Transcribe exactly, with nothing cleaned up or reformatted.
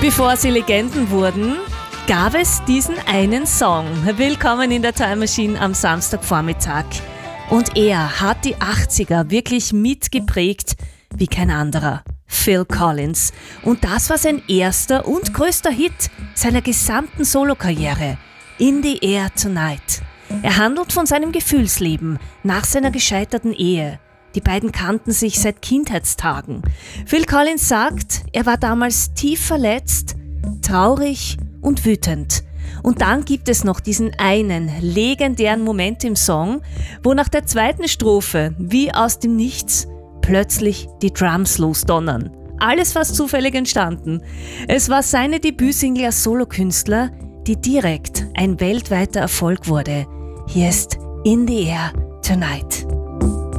Bevor sie Legenden wurden, gab es diesen einen Song. Willkommen in der Time Machine am Samstagvormittag. Und er hat die achtziger wirklich mitgeprägt wie kein anderer. Phil Collins. Und das war sein erster und größter Hit seiner gesamten Solokarriere. In the Air Tonight. Er handelt von seinem Gefühlsleben nach seiner gescheiterten Ehe. Die beiden kannten sich seit Kindheitstagen. Phil Collins sagt, er war damals tief verletzt, traurig und wütend. Und dann gibt es noch diesen einen legendären Moment im Song, wo nach der zweiten Strophe, wie aus dem Nichts, plötzlich die Drums losdonnern. Alles fast zufällig entstanden. Es war seine Debütsingle als Solokünstler, die direkt ein weltweiter Erfolg wurde. Hier ist In the Air Tonight.